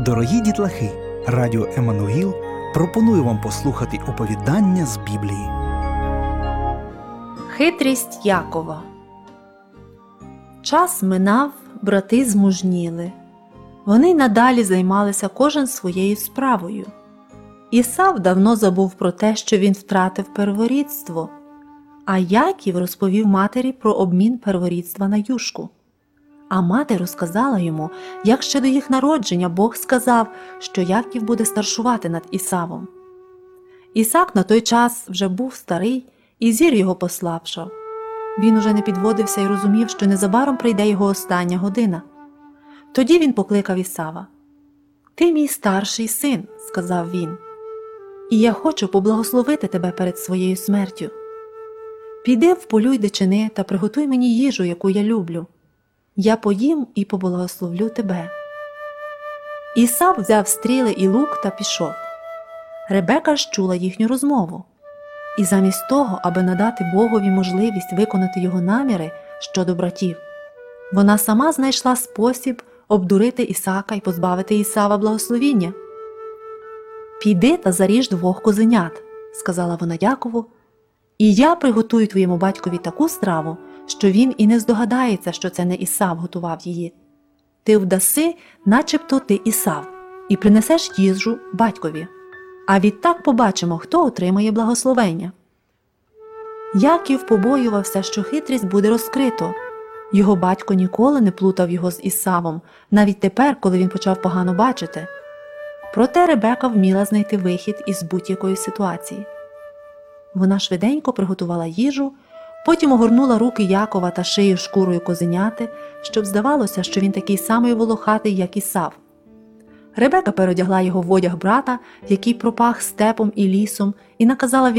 Дорогі дітлахи, Радіо Еммануїл пропонує вам послухати оповідання з Біблії. Хитрість Якова. Час минав, брати змужніли. Вони й надалі займалися кожен своєю справою. Ісав давно забув про те, що він втратив перворідство, а Яків розповів матері про обмін перворідства на юшку. А мати розказала йому, як ще до їх народження Бог сказав, що Яків буде старшувати над Ісавом. Ісак на той час вже був старий, і зір його послабшав. Він уже не підводився і розумів, що незабаром прийде його остання година. Тоді він покликав Ісава. «Ти мій старший син», – сказав він, – «і я хочу поблагословити тебе перед своєю смертю. Піди вполюй дичини та приготуй мені їжу, яку я люблю. Я поїм і поблагословлю тебе». Ісав взяв стріли і лук та пішов. Ребека ж чула їхню розмову. І замість того, аби надати Богові можливість виконати його наміри щодо братів, вона сама знайшла спосіб обдурити Ісака і позбавити Ісава благословіння. «Піди та заріж 2 козенят», – сказала вона Якову, «і я приготую твоєму батькові таку страву, що він і не здогадається, що це не Ісав готував її. Ти вдаси, начебто ти Ісав, і принесеш їжу батькові. А відтак побачимо, хто отримає благословення». Яків побоювався, що хитрість буде розкрито. Його батько ніколи не плутав його з Ісавом, навіть тепер, коли він почав погано бачити. Проте Ребека вміла знайти вихід із будь-якої ситуації. Вона швиденько приготувала їжу, потім огорнула руки Якова та шию шкурою козеняти, щоб здавалося, що він такий самий волохатий, як Ісав. Ребека переодягла його в одяг брата, який пропах степом і лісом, і наказала